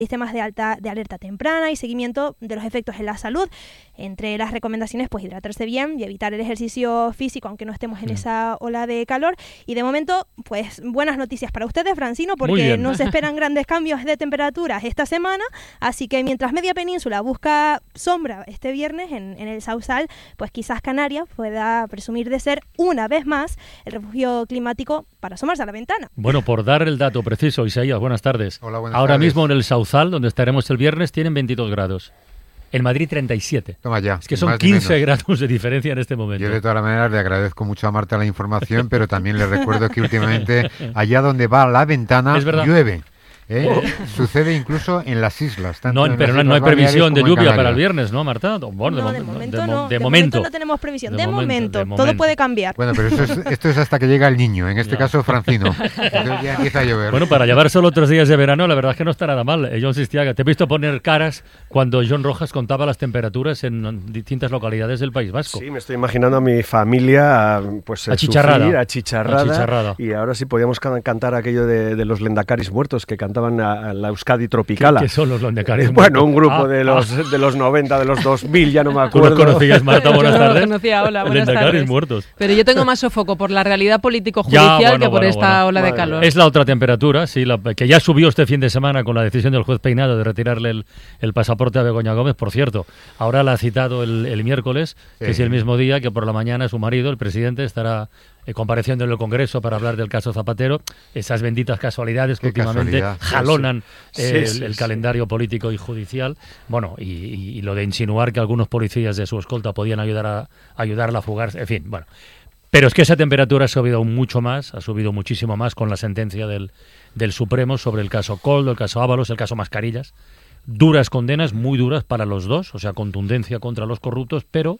sistemas de alerta temprana y seguimiento de los efectos en la salud. Entre las recomendaciones, pues hidratarse bien y evitar el ejercicio físico, aunque no estemos en esa ola de calor. Y de momento, pues buenas noticias para ustedes, Francino, porque no se esperan grandes cambios de temperaturas esta semana. Así que mientras media península busca sombra este viernes en el Sausal, pues quizás Canarias pueda presumir de ser una vez más el refugio climático para asomarse a la ventana. Bueno, por dar el dato preciso, Isaías, buenas tardes. Hola, buenas Ahora tardes. mismo en el Sauzal, donde estaremos el viernes, tienen 22 grados. En Madrid 37. Toma ya. Es que son 15 grados de diferencia en este momento. Yo de todas maneras le agradezco mucho a Marta la información, pero también le recuerdo que últimamente allá donde va la ventana llueve. Sucede incluso en las islas. Pero no hay previsión de lluvia para el viernes, ¿no, Marta? Bueno, de momento no tenemos previsión. De momento. Todo puede cambiar. Bueno, pero esto es hasta que llega el niño, en este caso Francino. Entonces ya empieza a llover. Bueno, para llevar solo 3 días de verano, la verdad es que no está nada mal. Yo insistía, te he visto poner caras cuando John Rojas contaba las temperaturas en distintas localidades del País Vasco. Sí, me estoy imaginando a mi familia pues achicharrada. Y ahora sí podíamos cantar aquello de los Lendakaris muertos que cantaban a la Euskadi Tropicala. ¿Qué son los Lendakaris muertos? Bueno, un grupo de los 90, de los 2000, ya no me acuerdo. ¿Tú los conocías, Marta? Buenas tardes. Conocía, hola, buenas Lendakaris tardes. muertos. Pero yo tengo más sofoco por la realidad político-judicial que por esta ola de calor. Es la otra temperatura, sí, que ya subió este fin de semana con la decisión del juez Peinado de retirarle el pasaporte a Begoña Gómez. Por cierto, ahora la ha citado el miércoles, que es el mismo día que por la mañana su marido, el presidente, estará compareciendo en el Congreso para hablar del caso Zapatero, esas benditas casualidades que últimamente jalonan el calendario político y judicial. Bueno, y lo de insinuar que algunos policías de su escolta podían ayudarla a fugarse, en fin, bueno. Pero es que esa temperatura ha subido muchísimo más con la sentencia del Supremo sobre el caso Koldo, el caso Ábalos, el caso Mascarillas. Duras condenas, muy duras para los dos, o sea, contundencia contra los corruptos, pero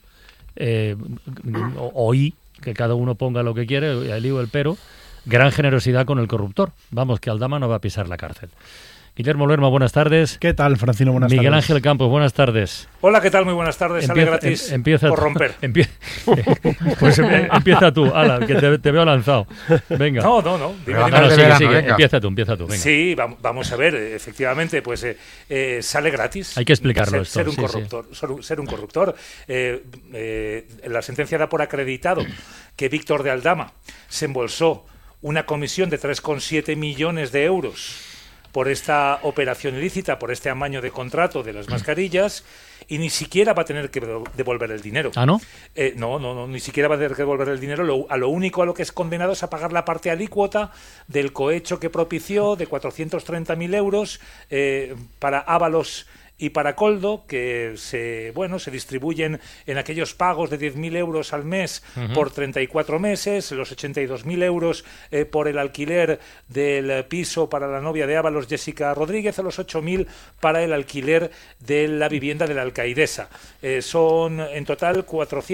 oí que cada uno ponga lo que quiere, el lío, el pero, gran generosidad con el corruptor. Vamos, que Aldama no va a pisar la cárcel. Guillermo Lerma, buenas tardes. ¿Qué tal, Francino? Buenas tardes. Miguel Ángel Campos, buenas tardes. Hola, ¿qué tal? Muy buenas tardes. Sale gratis por romper. Pues empieza tú, Ala, que te veo lanzado. Venga. No. Sigue. Empieza tú. Venga. Sí, vamos a ver, efectivamente, pues sale gratis. Hay que explicarlo ser un corruptor. La sentencia da por acreditado que Víctor de Aldama se embolsó una comisión de 3,7 millones de euros por esta operación ilícita, por este amaño de contrato de las mascarillas, y ni siquiera va a tener que devolver el dinero. ¿Ah, no? No, ni siquiera va a tener que devolver el dinero. Lo único a lo que es condenado es a pagar la parte alícuota del cohecho que propició de 430.000 euros para Ábalos y para Koldo, que se distribuyen en aquellos pagos de 10.000 euros al mes por 34 meses, los 82.000 euros por el alquiler del piso para la novia de Ábalos, Jessica Rodríguez, o los 8.000 para el alquiler de la vivienda de la alcaidesa. Son en total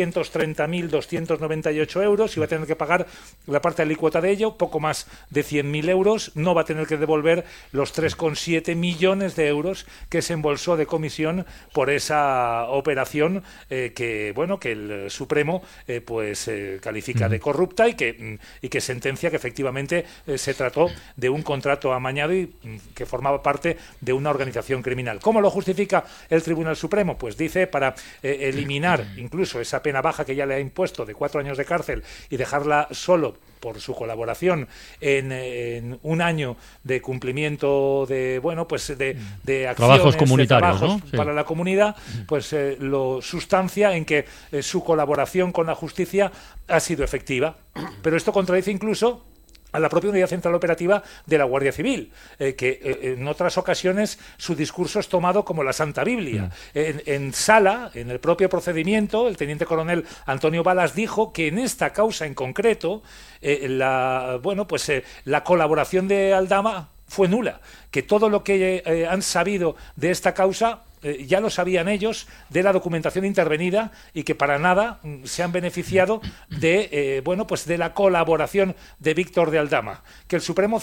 430.298 euros y va a tener que pagar la parte alícuota de ello, poco más de 100.000 euros. No va a tener que devolver los 3,7 millones de euros que se embolsó de comisión por esa operación que el Supremo califica de corrupta y que sentencia que efectivamente se trató de un contrato amañado y que formaba parte de una organización criminal. ¿Cómo lo justifica el Tribunal Supremo? Pues dice para eliminar incluso esa pena baja que ya le ha impuesto de 4 años de cárcel y dejarla solo por su colaboración en un año de cumplimiento de acciones, trabajos comunitarios, ¿no? Para la comunidad, pues lo sustancia en que su colaboración con la justicia ha sido efectiva. Pero esto contradice incluso a la propia Unidad Central Operativa de la Guardia Civil, que en otras ocasiones su discurso es tomado como la Santa Biblia. En sala, en el propio procedimiento, el teniente coronel Antonio Balas dijo que en esta causa en concreto la colaboración de Aldama fue nula, que todo lo que han sabido de esta causa ya lo sabían ellos de la documentación intervenida y que para nada se han beneficiado de de la colaboración de Víctor de Aldama, que el Supremo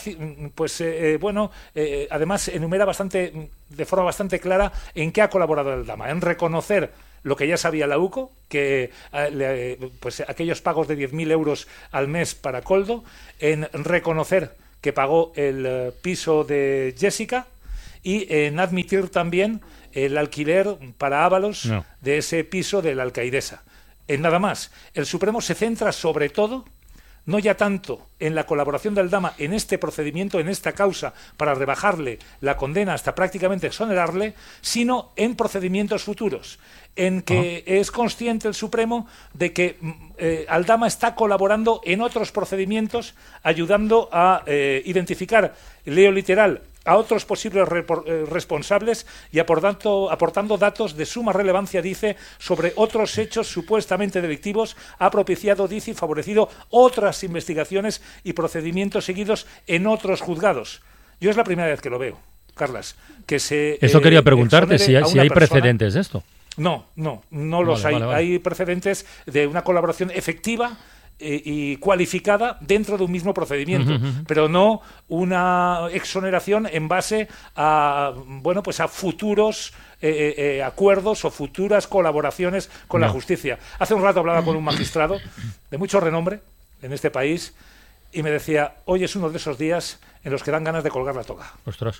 además enumera de forma bastante clara en qué ha colaborado Aldama, en reconocer lo que ya sabía la UCO, que aquellos pagos de 10.000 euros al mes para Koldo, en reconocer que pagó el piso de Jessica y en admitir también el alquiler para Ábalos de ese piso de la Alcaidesa. En nada más. El Supremo se centra sobre todo, no ya tanto en la colaboración de Aldama en este procedimiento, en esta causa, para rebajarle la condena hasta prácticamente exonerarle, sino en procedimientos futuros, en que es consciente el Supremo de que Aldama está colaborando en otros procedimientos, ayudando a identificar, leo literal, a otros posibles responsables y aportando datos de suma relevancia, dice, sobre otros hechos supuestamente delictivos, ha propiciado, dice, y favorecido otras investigaciones y procedimientos seguidos en otros juzgados. Yo es la primera vez que lo veo, Carlas. Que se Eso quería preguntarte, si hay precedentes de esto. No los hay. Vale. Hay precedentes de una colaboración efectiva y cualificada dentro de un mismo procedimiento, pero no una exoneración en base a a futuros acuerdos o futuras colaboraciones con la justicia. Hace un rato hablaba con un magistrado de mucho renombre en este país y me decía: hoy es uno de esos días en los que dan ganas de colgar la toga. Ostras.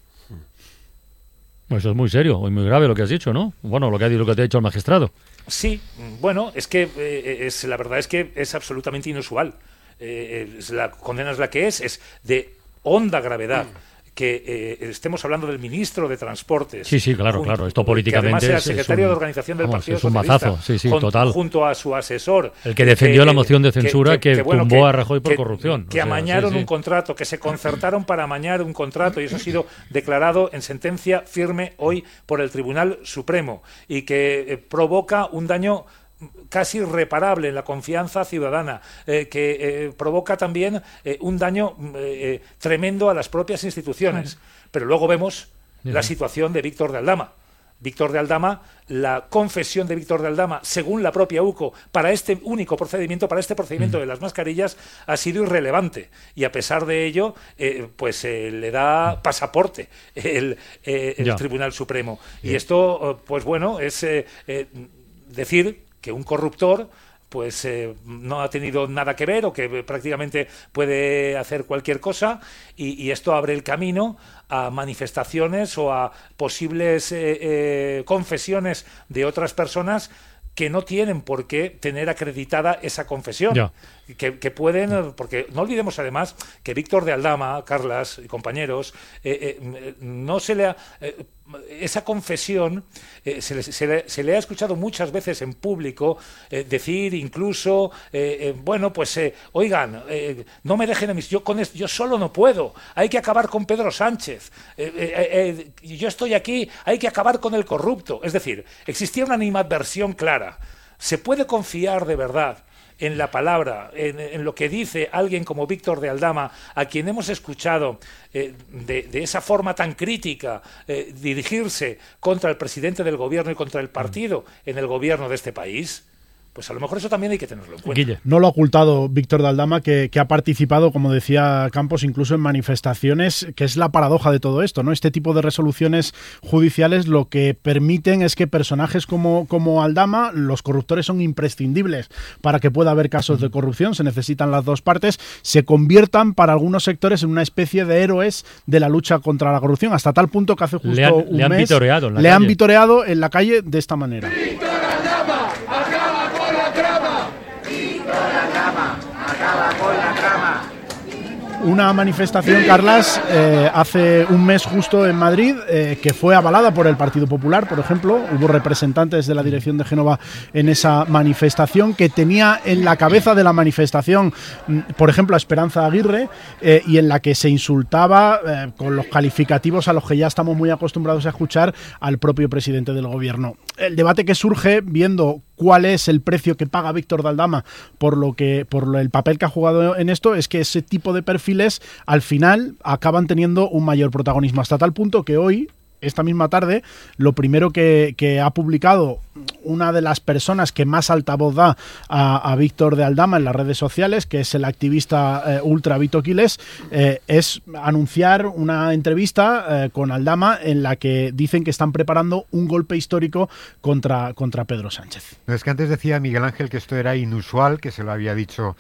Eso es muy serio y muy grave lo que has dicho, ¿no? Bueno, lo que te ha dicho el magistrado. Sí, bueno, es que la verdad es que es absolutamente inusual. La condena es la que es de honda gravedad. Que estemos hablando del ministro de Transportes. Sí, claro. Esto políticamente que además era secretario de organización del Partido Socialista. Es un mazazo, total. Junto a su asesor. El que defendió la moción de censura que tumbó a Rajoy por corrupción. Que amañaron un contrato, que se concertaron para amañar un contrato, y eso ha sido declarado en sentencia firme hoy por el Tribunal Supremo, y que provoca un daño casi irreparable en la confianza ciudadana, que provoca también un daño tremendo a las propias instituciones. Pero luego vemos la situación de Víctor de Aldama. Víctor de Aldama, la confesión de Víctor de Aldama, según la propia UCO, para este único procedimiento, para este procedimiento de las mascarillas, ha sido irrelevante. Y a pesar de ello, le da pasaporte el Tribunal Supremo. Y esto, es decir que un corruptor no ha tenido nada que ver, o que prácticamente puede hacer cualquier cosa, y esto abre el camino a manifestaciones o a posibles confesiones de otras personas que no tienen por qué tener acreditada esa confesión. Que pueden, porque no olvidemos además que Víctor de Aldama, Carlas y compañeros, no se le ha... esa confesión se le ha escuchado muchas veces en público decir incluso, oigan, no me dejen a mis... Yo solo no puedo, hay que acabar con Pedro Sánchez, yo estoy aquí, hay que acabar con el corrupto. Es decir, existía una animadversión clara. ¿Se puede confiar de verdad en la palabra, en lo que dice alguien como Víctor de Aldama, a quien hemos escuchado de esa forma tan crítica dirigirse contra el presidente del gobierno y contra el partido en el gobierno de este país? Pues a lo mejor eso también hay que tenerlo en cuenta. Guille. No lo ha ocultado Víctor de Aldama, que ha participado, como decía Campos, incluso en manifestaciones, que es la paradoja de todo esto, ¿no? Este tipo de resoluciones judiciales lo que permiten es que personajes como Aldama, los corruptores son imprescindibles para que pueda haber casos de corrupción, se necesitan las dos partes, se conviertan para algunos sectores en una especie de héroes de la lucha contra la corrupción, hasta tal punto que hace justo un mes le han vitoreado en la calle de esta manera. Una manifestación, Carlas, hace un mes justo en Madrid, que fue avalada por el Partido Popular, por ejemplo. Hubo representantes de la dirección de Génova en esa manifestación, que tenía en la cabeza de la manifestación, por ejemplo, a Esperanza Aguirre, y en la que se insultaba con los calificativos a los que ya estamos muy acostumbrados a escuchar al propio presidente del gobierno. El debate que surge viendo cuál es el precio que paga Víctor de Aldama por el papel que ha jugado en esto, es que ese tipo de perfiles al final acaban teniendo un mayor protagonismo, hasta tal punto que hoy, esta misma tarde, lo primero que ha publicado una de las personas que más altavoz da a Víctor de Aldama en las redes sociales, que es el activista ultra Vito Quiles, es anunciar una entrevista con Aldama en la que dicen que están preparando un golpe histórico contra Pedro Sánchez. No, es que antes decía Miguel Ángel que esto era inusual, que se lo había dicho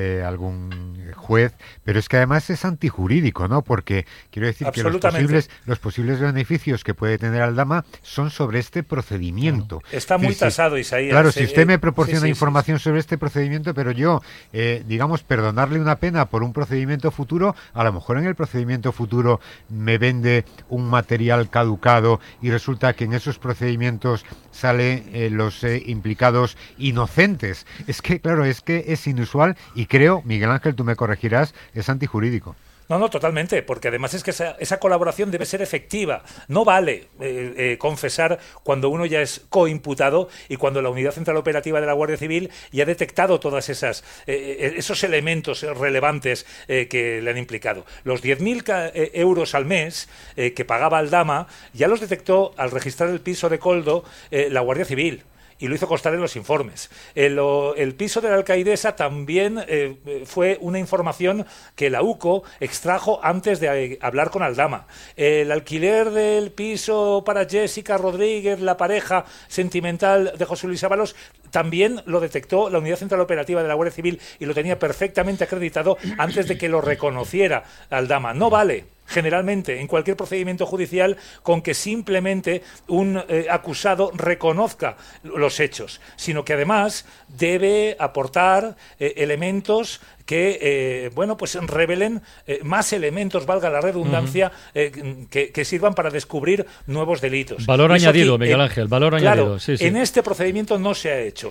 algún juez, pero es que además es antijurídico, ¿no? Porque quiero decir que los posibles beneficios que puede tener Aldama son sobre este procedimiento. Está muy tasado, Isaías. Claro, si usted me proporciona información sobre este procedimiento, pero yo, digamos, perdonarle una pena por un procedimiento futuro, a lo mejor en el procedimiento futuro me vende un material caducado y resulta que en esos procedimientos salen los implicados inocentes. Es que, claro, es que es inusual y creo, Miguel Ángel, tú me corregirás, es antijurídico. No, totalmente, porque además es que esa colaboración debe ser efectiva. No vale confesar cuando uno ya es coimputado y cuando la Unidad Central Operativa de la Guardia Civil ya ha detectado todas esos elementos relevantes que le han implicado. Los 10.000 euros al mes que pagaba Aldama ya los detectó al registrar el piso de Koldo la Guardia Civil. Y lo hizo constar en los informes. El piso de la Alcaidesa también fue una información que la UCO extrajo antes de hablar con Aldama. El alquiler del piso para Jessica Rodríguez, la pareja sentimental de José Luis Ábalos, también lo detectó la Unidad Central Operativa de la Guardia Civil y lo tenía perfectamente acreditado antes de que lo reconociera Aldama. No vale, generalmente, en cualquier procedimiento judicial, con que simplemente un acusado reconozca los hechos, sino que además debe aportar elementos que pues revelen más elementos, valga la redundancia, que sirvan para descubrir nuevos delitos. Valor añadido, Miguel Ángel, valor añadido. Sí. En este procedimiento no se ha hecho.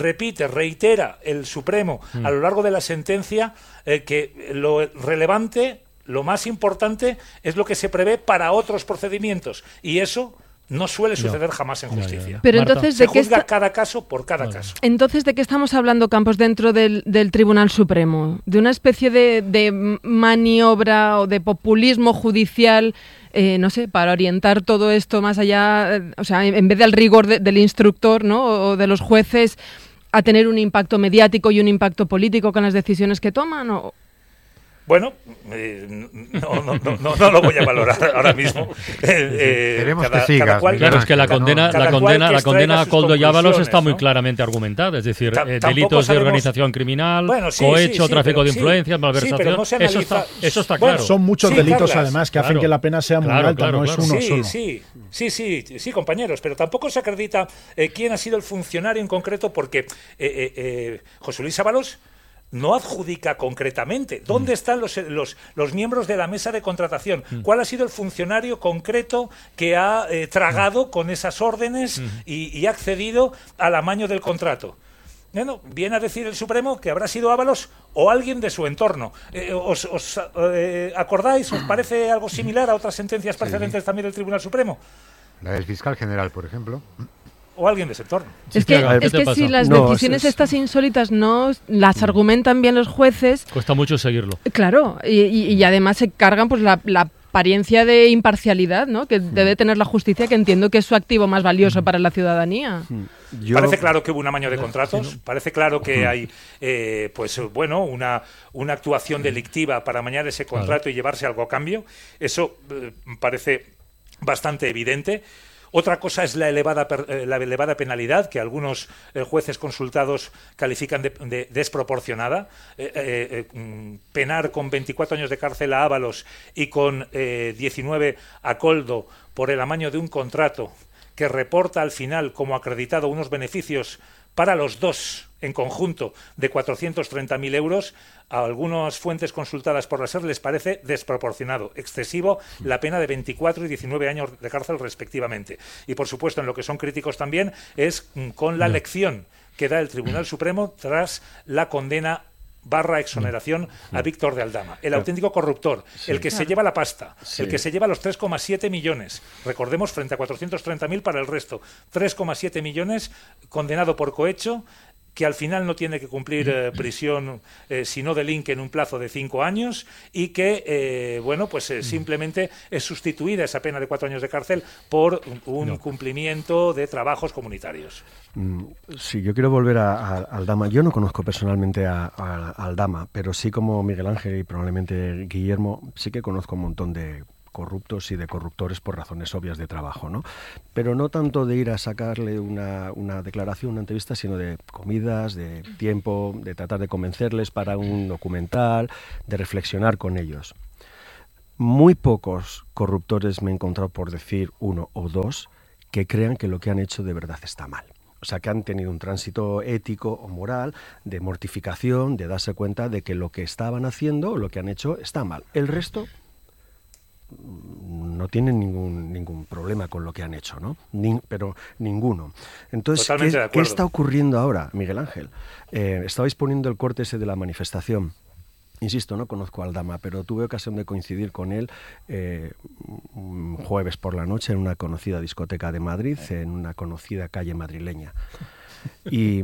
Reitera el Supremo a lo largo de la sentencia que lo relevante, lo más importante, es lo que se prevé para otros procedimientos, y eso no suele suceder jamás en justicia. Pero entonces, se juzga cada caso por cada caso. Entonces, ¿de qué estamos hablando, Campos, dentro del Tribunal Supremo? ¿De una especie de maniobra o de populismo judicial, no sé, para orientar todo esto más allá, o sea, en vez del rigor del instructor, ¿no?, o de los jueces, a tener un impacto mediático y un impacto político con las decisiones que toman? Bueno, no lo voy a valorar ahora mismo. Queremos que siga. Claro, es que la condena a Koldo y Ábalos está muy claramente argumentada. Es decir, delitos de organización criminal, cohecho, tráfico de influencias, malversación. No eso está claro. Son muchos delitos, Carlas, además, que hacen que la pena sea muy alta, no es uno solo. Sí, compañeros, pero tampoco se acredita quién ha sido el funcionario en concreto, porque José Luis Ábalos no adjudica concretamente. ¿Dónde están los miembros de la mesa de contratación? ¿Cuál ha sido el funcionario concreto que ha tragado con esas órdenes y ha accedido al amaño del contrato? Bueno, viene a decir el Supremo que habrá sido Ábalos o alguien de su entorno. ¿Os acordáis? ¿Os parece algo similar a otras sentencias precedentes también del Tribunal Supremo? La del fiscal general, por ejemplo. O alguien de ese entorno. Es que si las decisiones estas insólitas no las argumentan bien los jueces, cuesta mucho seguirlo. Claro, y además se cargan pues la apariencia de imparcialidad, ¿no?, que debe tener la justicia, que entiendo que es su activo más valioso para la ciudadanía. Parece claro que hubo un amaño de contratos, parece claro que hay una actuación delictiva para amañar ese contrato y llevarse algo a cambio. Eso parece bastante evidente. Otra cosa es la elevada penalidad, que algunos jueces consultados califican de desproporcionada. Penar con 24 años de cárcel a Ábalos y con 19 a Koldo por el amaño de un contrato que reporta al final como acreditado unos beneficios para los dos en conjunto de 430.000 euros, a algunas fuentes consultadas por la SER les parece desproporcionado, excesivo, la pena de 24 y 19 años de cárcel respectivamente. Y por supuesto, en lo que son críticos también es con la lección que da el Tribunal Supremo tras la condena / exoneración a Víctor de Aldama, el auténtico corruptor, el que se lleva la pasta, el que se lleva los 3,7 millones, recordemos, frente a 430.000 para el resto, 3,7 millones, condenado por cohecho, que al final no tiene que cumplir prisión si no delinque en un plazo de 5 años y que, simplemente es sustituida esa pena de 4 años de cárcel por un cumplimiento de trabajos comunitarios. Sí, yo quiero volver a Aldama. Yo no conozco personalmente a Aldama, pero sí, como Miguel Ángel y probablemente Guillermo, sí que conozco un montón de corruptos y de corruptores por razones obvias de trabajo, ¿no? Pero no tanto de ir a sacarle una declaración, una entrevista, sino de comidas, de tiempo, de tratar de convencerles para un documental, de reflexionar con ellos. Muy pocos corruptores me he encontrado, por decir uno o dos, que crean que lo que han hecho de verdad está mal. O sea, que han tenido un tránsito ético o moral de mortificación, de darse cuenta de que lo que estaban haciendo o lo que han hecho está mal. El resto no tienen ningún problema con lo que han hecho, ¿no? Pero ninguno. Entonces, ¿qué está ocurriendo ahora, Miguel Ángel? Estabais poniendo el corte ese de la manifestación. Insisto, no conozco a Aldama, pero tuve ocasión de coincidir con él un jueves por la noche en una conocida discoteca de Madrid, en una conocida calle madrileña. Y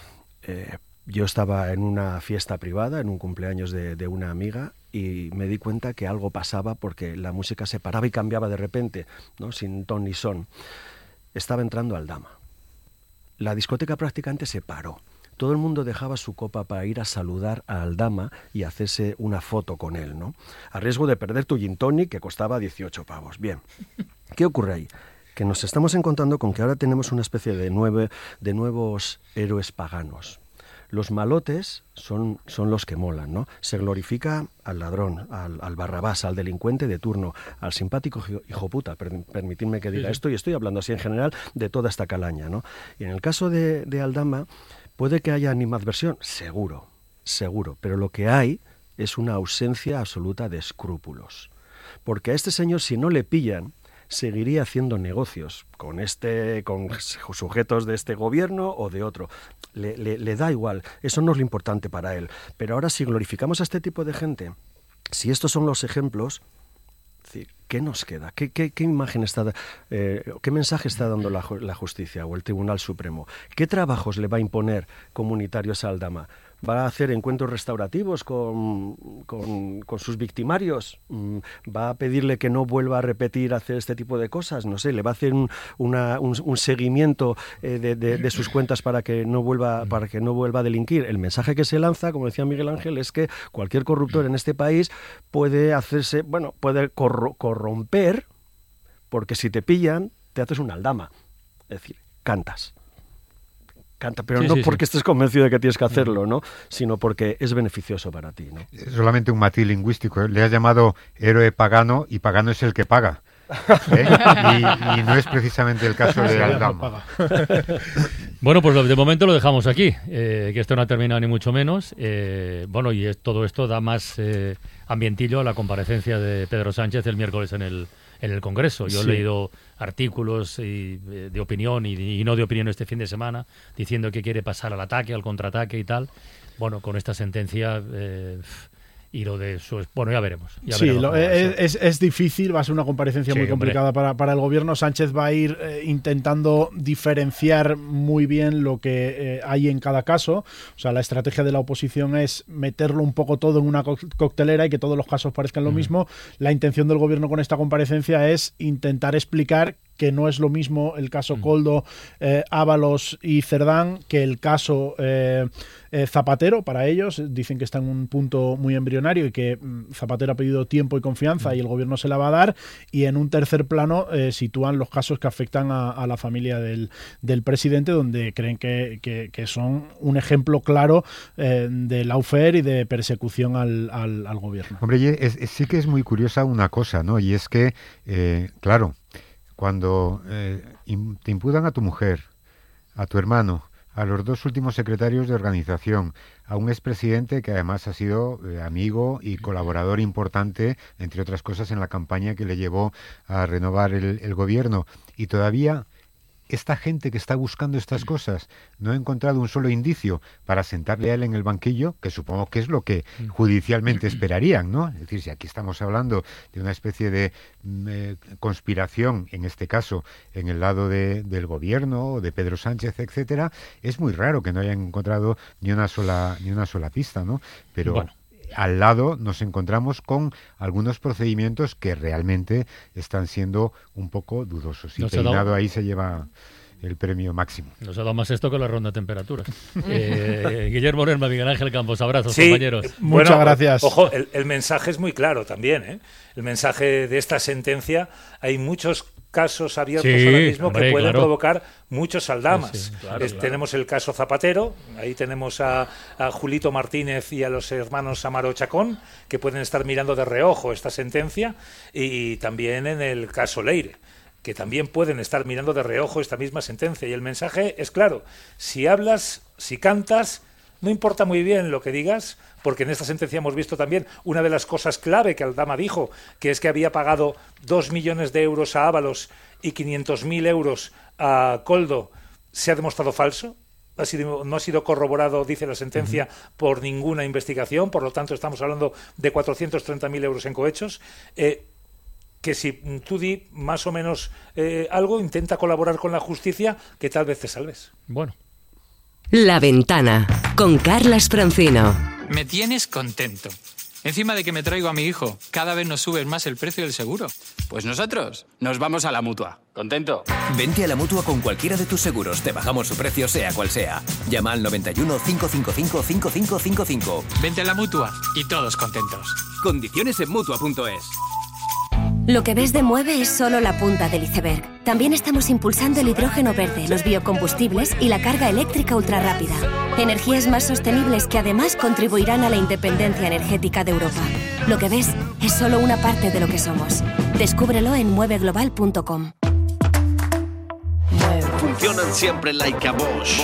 yo estaba en una fiesta privada, en un cumpleaños de una amiga, y me di cuenta que algo pasaba porque la música se paraba y cambiaba de repente, ¿no? Sin ton ni son. Estaba entrando Aldama. La discoteca prácticamente se paró. Todo el mundo dejaba su copa para ir a saludar a Aldama y hacerse una foto con él, ¿no? A riesgo de perder tu gin tonic, que costaba 18 pavos. Bien, ¿qué ocurre ahí? Que nos estamos encontrando con que ahora tenemos una especie de nuevos héroes paganos. Los malotes son los que molan, ¿no? Se glorifica al ladrón, al Barrabás, al delincuente de turno, al simpático hijoputa, permitidme que diga esto, y estoy hablando así en general de toda esta calaña, ¿no? Y en el caso de Aldama, puede que haya animadversión, seguro, pero lo que hay es una ausencia absoluta de escrúpulos. Porque a este señor, si no le pillan, seguiría haciendo negocios con sujetos de este gobierno o de otro. Le da igual, eso no es lo importante para él. Pero ahora, si glorificamos a este tipo de gente, si estos son los ejemplos, ¿qué nos queda? ¿Qué imagen está, qué mensaje está dando la justicia o el Tribunal Supremo? ¿Qué trabajos le va a imponer comunitarios a Aldama? ¿Va a hacer encuentros restaurativos con sus victimarios? ¿Va a pedirle que no vuelva a repetir hacer este tipo de cosas? No sé, ¿le va a hacer un seguimiento de sus cuentas para que no vuelva a delinquir? El mensaje que se lanza, como decía Miguel Ángel, es que cualquier corruptor en este país puede corromper, porque si te pillan, te haces una Aldama. Es decir, canta, pero no porque estés convencido de que tienes que hacerlo, ¿no? Sino porque es beneficioso para ti, ¿no? Es solamente un matiz lingüístico, ¿eh? Le has llamado héroe pagano y pagano es el que paga, ¿eh? y no es precisamente el caso de Aldama. Bueno, pues de momento lo dejamos aquí, que esto no ha terminado ni mucho menos. Y todo esto da más ambientillo a la comparecencia de Pedro Sánchez el miércoles en el Congreso. Yo he leído artículos de opinión y no de opinión este fin de semana diciendo que quiere pasar al ataque, al contraataque y tal. Bueno, con esta sentencia y lo de su... Bueno, ya veremos. Es difícil, va a ser una comparecencia muy complicada para el gobierno. Sánchez va a ir intentando diferenciar muy bien lo que hay en cada caso. O sea, la estrategia de la oposición es meterlo un poco todo en una coctelera y que todos los casos parezcan lo mismo. La intención del gobierno con esta comparecencia es intentar explicar que no es lo mismo el caso Koldo, Ábalos y Cerdán que el caso Zapatero. Para ellos dicen que está en un punto muy embrionario y que Zapatero ha pedido tiempo y confianza y el gobierno se la va a dar, y en un tercer plano sitúan los casos que afectan a la familia del presidente, donde creen que son un ejemplo claro de lawfare y de persecución al gobierno. Hombre, sí que es muy curiosa una cosa, ¿no? Y es que, claro, cuando te imputan a tu mujer, a tu hermano, a los dos últimos secretarios de organización, a un expresidente que además ha sido amigo y colaborador importante, entre otras cosas, en la campaña que le llevó a renovar el gobierno, y todavía esta gente que está buscando estas cosas no ha encontrado un solo indicio para sentarle a él en el banquillo, que supongo que es lo que judicialmente esperarían, ¿no? Es decir, si aquí estamos hablando de una especie de conspiración, en este caso, en el lado del gobierno, de Pedro Sánchez, etcétera, es muy raro que no hayan encontrado ni una sola pista, ¿no? Pero bueno, al lado nos encontramos con algunos procedimientos que realmente están siendo un poco dudosos. Y Peinado ahí se lleva el premio máximo. Nos ha dado más esto que la ronda de temperaturas. Guillermo Lerma, Miguel Ángel Campos, abrazos, compañeros. Muchas gracias. Ojo, el mensaje es muy claro también, ¿eh? El mensaje de esta sentencia, hay muchos casos abiertos ahora mismo que pueden provocar muchos saldamas. Claro. Tenemos el caso Zapatero, ahí tenemos a Julito Martínez y a los hermanos Amaro Chacón, que pueden estar mirando de reojo esta sentencia, y también en el caso Leire, que también pueden estar mirando de reojo esta misma sentencia. Y el mensaje es claro: si hablas, si cantas, no importa muy bien lo que digas, porque en esta sentencia hemos visto también una de las cosas clave que Aldama dijo, que es que había pagado 2 millones de euros a Ábalos y 500.000 euros a Koldo. Se ha demostrado falso. No ha sido corroborado, dice la sentencia, por ninguna investigación. Por lo tanto, estamos hablando de 430.000 euros en cohechos. Que si tú di más o menos algo, intenta colaborar con la justicia, que tal vez te salves. Bueno. La Ventana, con Carlas Francino. Me tienes contento. Encima de que me traigo a mi hijo, cada vez nos subes más el precio del seguro. Pues nosotros nos vamos a la Mutua. ¿Contento? Vente a la Mutua con cualquiera de tus seguros. Te bajamos su precio, sea cual sea. Llama al 91 555 5555. Vente a la Mutua y todos contentos. Condiciones en Mutua.es. Lo que ves de Mueve es solo la punta del iceberg. También estamos impulsando el hidrógeno verde, los biocombustibles y la carga eléctrica ultrarrápida. Energías más sostenibles que además contribuirán a la independencia energética de Europa. Lo que ves es solo una parte de lo que somos. Descúbrelo en mueveglobal.com. Funcionan siempre like a Bosch.